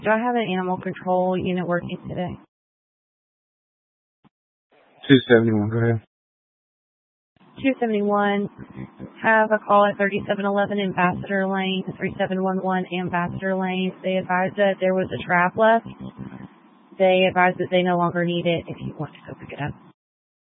Do I have an animal control unit working today? 271, go ahead. 271, have a call at 3711 Ambassador Lane, 3711 Ambassador Lane. They advised that there was a trap left. They advised that they no longer need it if you want to go pick it up.